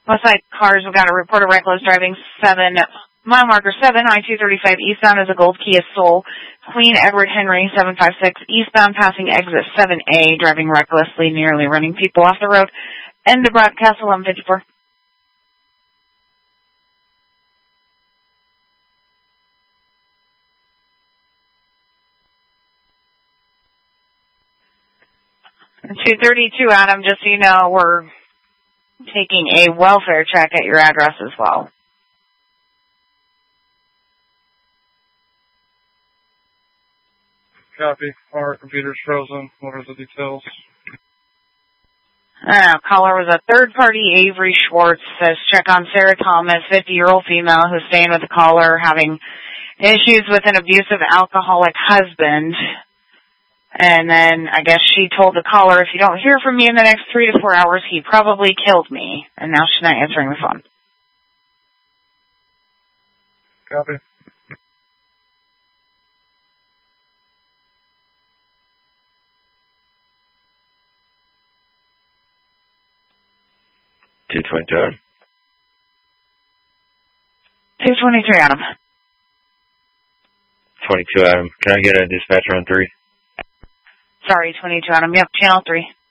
Westside cars, we've got a report of reckless driving mile marker 7, I-235 eastbound is a Gold Kia Soul. Queen Edward Henry 756 eastbound passing exit 7A, driving recklessly, nearly running people off the road. End of broadcast 1154. And 232, Adam, just so you know, we're taking a welfare check at your address as well. Copy. Our computer's frozen. What are the details? Caller was a third-party Avery Schwartz. Says check on Sarah Thomas, 50-year-old female who's staying with the caller, having issues with an abusive alcoholic husband. And then I guess she told the caller, if you don't hear from me in the next 3 to 4 hours, he probably killed me. And now she's not answering the phone. Copy. $222. 223, Adam. 22, Adam. Can I get a dispatcher on 3? Sorry, 22, Adam. Yep, channel 3.